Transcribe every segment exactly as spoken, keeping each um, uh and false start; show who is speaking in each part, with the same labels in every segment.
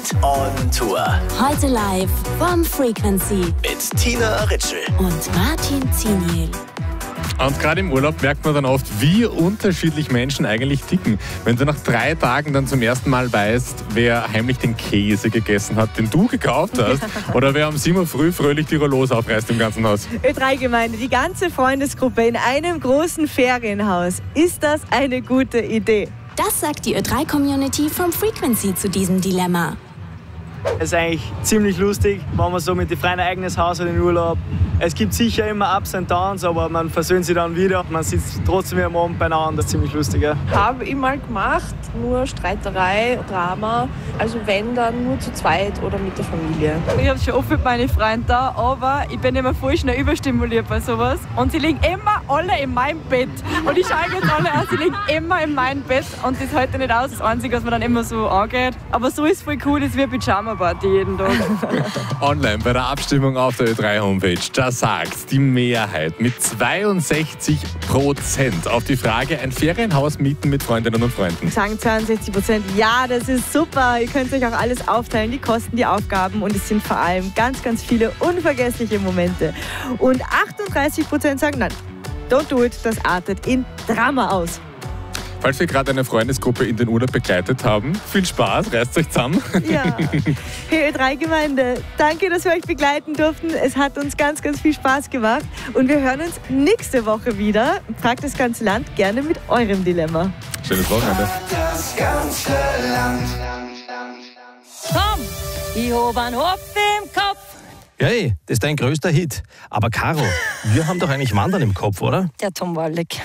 Speaker 1: on Tour.
Speaker 2: Heute live vom Frequency
Speaker 1: Mit Tina Ritschl
Speaker 2: und Martin Ziniel.
Speaker 3: Und gerade im Urlaub merkt man dann oft, wie unterschiedlich Menschen eigentlich ticken. Wenn du nach drei Tagen dann zum ersten Mal weißt, wer heimlich den Käse gegessen hat, den du gekauft hast, oder wer um sieben Uhr früh fröhlich Tirol aufreißt im ganzen Haus.
Speaker 4: Ö drei Gemeinde, die ganze Freundesgruppe in einem großen Ferienhaus. Ist das eine gute Idee?
Speaker 2: Das sagt die Ö drei Community vom Frequency zu diesem Dilemma.
Speaker 5: Es ist eigentlich ziemlich lustig, wenn man so mit den Freunden ein eigenes Haus hat in Urlaub. Es gibt sicher immer Ups und Downs, aber man versöhnt sich dann wieder. Man sitzt trotzdem am Abend beieinander, das ist ziemlich lustig. Ja.
Speaker 6: Habe ich mal gemacht, nur Streiterei, Drama. Also wenn, dann nur zu zweit oder mit der Familie.
Speaker 7: Ich habe schon oft mit meinen Freunden da, aber ich bin immer voll schnell überstimuliert bei sowas. Und sie liegen immer alle in meinem Bett. Und ich schaue jetzt alle an, sie liegen immer in meinem Bett. Und das hält nicht aus, das Einzige, was mir dann immer so angeht. Aber so ist voll cool, das ist wie eine Pyjama-Party jeden Tag.
Speaker 3: Online bei der Abstimmung auf der Ö drei Homepage, da sagt die Mehrheit mit zweiundsechzig Prozent auf die Frage, ein Ferienhaus mieten mit Freundinnen und Freunden.
Speaker 4: Sagen zweiundsechzig Prozent, ja, das ist super. Ihr könnt euch auch alles aufteilen, die Kosten, die Aufgaben. Und es sind vor allem ganz, ganz viele unvergessliche Momente. Und achtunddreißig Prozent sagen, nein, don't do it, das artet in Drama aus.
Speaker 3: Falls wir gerade eine Freundesgruppe in den Urlaub begleitet haben, viel Spaß, reißt euch zusammen.
Speaker 4: Ja. Hey Ö drei Gemeinde, danke, dass wir euch begleiten durften. Es hat uns ganz, ganz viel Spaß gemacht. Und wir hören uns nächste Woche wieder. Fragt das ganze Land gerne mit eurem Dilemma.
Speaker 3: Schönes Wochenende.
Speaker 8: Das ganze Land.
Speaker 9: Komm, ich hab einen Hopf im Kopf.
Speaker 10: Hey, das ist dein größter Hit. Aber Caro, wir haben doch eigentlich Wandern im Kopf, oder?
Speaker 9: Der Tom Walleck.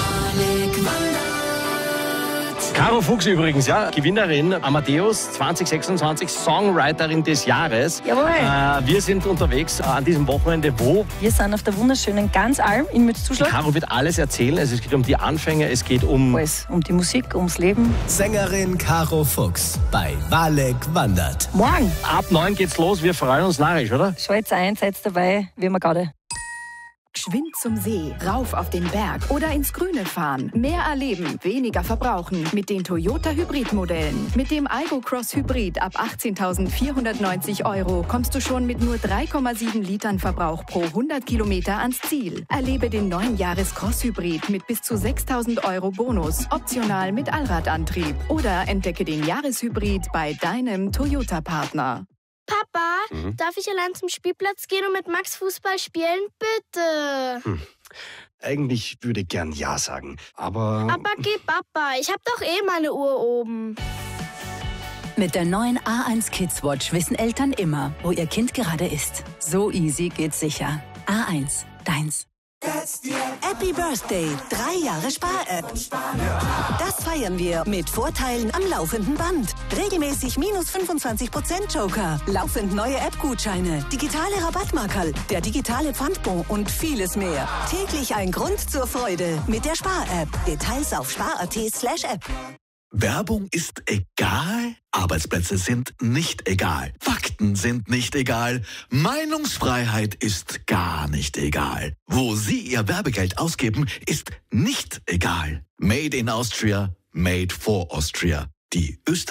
Speaker 10: Caro Fuchs übrigens, ja, Gewinnerin Amadeus zwanzig sechsundzwanzig, Songwriterin des Jahres.
Speaker 9: Jawohl.
Speaker 10: Äh, wir sind unterwegs äh, an diesem Wochenende, wo?
Speaker 9: Wir sind auf der wunderschönen Ganzalm in Mützzuschlag.
Speaker 10: Caro wird alles erzählen. Also es geht um die Anfänge, es geht um...
Speaker 9: Alles, um die Musik, ums Leben.
Speaker 1: Sängerin Caro Fuchs bei Walleck wandert.
Speaker 9: Morgen.
Speaker 10: Ab neun geht's los, wir freuen uns narrisch, oder?
Speaker 9: Schalt's ein, seid dabei, wie wir gerade.
Speaker 11: Geschwind zum See, rauf auf den Berg oder ins Grüne fahren. Mehr erleben, weniger verbrauchen mit den Toyota Hybrid-Modellen. Mit dem Aygo Cross Hybrid ab achtzehntausendvierhundertneunzig Euro kommst du schon mit nur drei Komma sieben Litern Verbrauch pro hundert Kilometer ans Ziel. Erlebe den neuen Jahres Cross Hybrid mit bis zu sechstausend Euro Bonus, optional mit Allradantrieb. Oder entdecke den Jahreshybrid bei deinem Toyota-Partner.
Speaker 12: Papa,
Speaker 10: Mhm.
Speaker 12: darf ich allein zum Spielplatz gehen und mit Max Fußball spielen? Bitte.
Speaker 10: Hm. Eigentlich würde ich gern Ja sagen, aber...
Speaker 12: Aber geh, Papa, ich hab doch eh meine Uhr oben.
Speaker 13: Mit der neuen A eins Kids Watch wissen Eltern immer, wo ihr Kind gerade ist. So easy geht's sicher. A eins, deins.
Speaker 14: Happy Birthday, drei Jahre Spar-App. Das feiern wir mit Vorteilen am laufenden Band. Regelmäßig minus fünfundzwanzig Prozent Joker, laufend neue App-Gutscheine, digitale Rabattmarkerl, der digitale Pfandbon und vieles mehr. Täglich ein Grund zur Freude mit der Spar-App. Details auf spar.at slash app.
Speaker 15: Werbung ist egal, Arbeitsplätze sind nicht egal, Fakten sind nicht egal, Meinungsfreiheit ist gar nicht egal. Wo Sie Ihr Werbegeld ausgeben, ist nicht egal. Made in Austria, made for Austria. Die Österreich